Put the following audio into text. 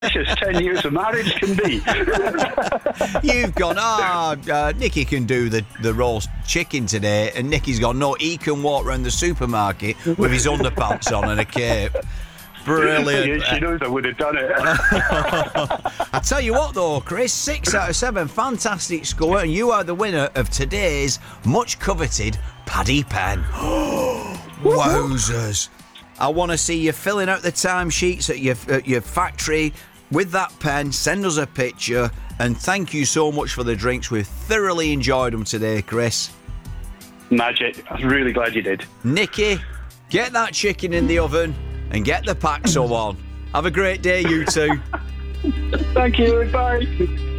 Just 10 years of marriage can be. You've gone, Nicky can do the roast chicken today, and Nicky's gone, no, he can walk around the supermarket with his underpants on and a cape. Brilliant. She knows I would have done it. I tell you what, though, Chris, 6 out of 7, fantastic score, and you are the winner of today's much-coveted Paddy Pen. Wowzers. I want to see you filling out the timesheets at your factory with that pen. Send us a picture, and thank you so much for the drinks. We've thoroughly enjoyed them today, Chris. Magic. I'm really glad you did. Nicky, get that chicken in the oven and get the Paxo on. Have a great day, you two. Thank you. Bye.